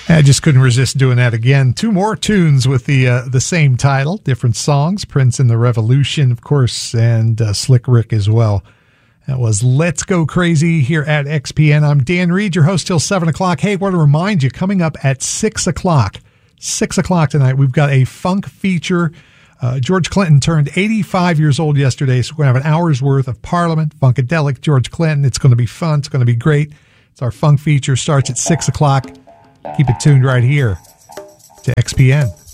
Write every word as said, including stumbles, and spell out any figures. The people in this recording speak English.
I just couldn't resist doing that again. Two more tunes with the uh, the same title, different songs. Prince and the Revolution, of course, and uh, Slick Rick as well. That was Let's Go Crazy here at X P N. I'm Dan Reed, your host till seven o'clock. Hey, I want to remind you, coming up at six o'clock, six o'clock tonight, we've got a funk feature. Uh, George Clinton turned eighty-five years old yesterday, so we're going to have an hour's worth of Parliament, Funkadelic, George Clinton. It's going to be fun. It's going to be great. It's our funk feature. Starts at six o'clock. Keep it tuned right here to X P N.